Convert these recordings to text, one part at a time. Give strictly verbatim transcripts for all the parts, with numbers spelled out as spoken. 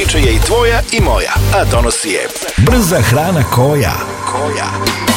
priča je i tvoja i moja, a donosi je Brza hrana Koja. Koja.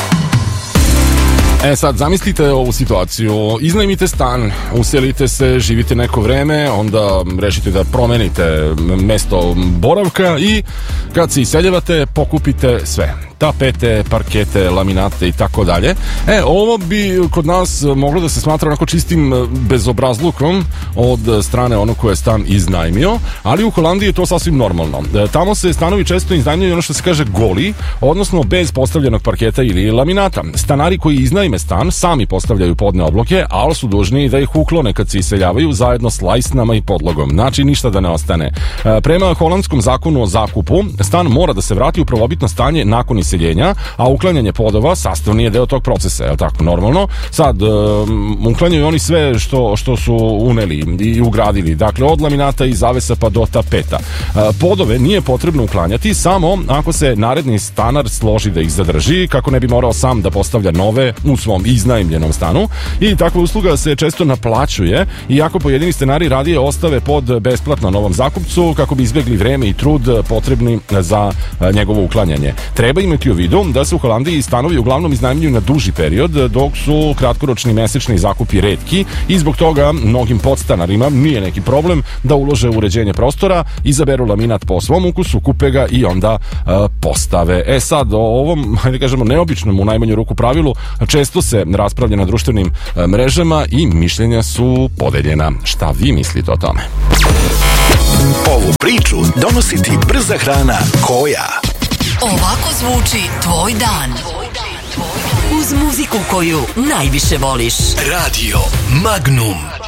E sad, zamislite ovu situaciju. Iznajmite stan, uselite se, živite neko vreme, onda rešite da promenite mesto boravka i kad se iseljavate, pokupite sve. Tapete, parkete, laminate i tako dalje. E, ovo bi kod nas moglo da se smatra onako čistim bezobrazlukom od strane onog ko je stan iznajmio, ali u Holandiji je to sasvim normalno. Tamo se stanovi često iznajmljuju ono što se kaže goli, odnosno bez postavljenog parketa ili laminata. Stanari koji iznajme stan sami postavljaju podne obloke, ali su dužni da ih uklone kad se iseljavaju zajedno s lajsnama i podlogom. Znači ništa da ne ostane. Prema holandskom zakonu o zakupu, stan mora da se vrati u prvobitno stanje nakon iseljenja, a uklanjanje podova sastavni je deo tog procesa, je li tako, normalno? Sad, um, uklanjaju oni sve što, što su uneli i ugradili, dakle, od laminata i zavesa pa do tapeta. Uh, podove nije potrebno uklanjati samo ako se naredni stanar složi da ih zadrži, kako ne bi morao sam da postavlja nove u svom iznajmljenom stanu, i takva usluga se često naplaćuje, iako pojedini stanari radije ostave pod besplatno novom zakupcu kako bi izbjegli vreme i trud potrebni za njegovo uklanjanje. Treba imati u vidu da se u Holandiji stanovi uglavnom iznajmljuju na duži period, dok su kratkoročni mesečni zakupi retki i zbog toga mnogim podstanarima nije neki problem da ulože u uređenje prostora, izaberu laminat po svom ukusu, kupe ga i onda uh, postave. E sad, o ovom, hajde kažemo, neobičnom u najmanju ruku pravilu često se raspravlja na društvenim uh, mrežama i mišljenja su podeljena. Šta vi mislite o tome? Ovu priču donosi ti Brza hrana Koja. Ovako zvuči tvoj dan. Uz muziku koju najviše voliš. Radio Magnum.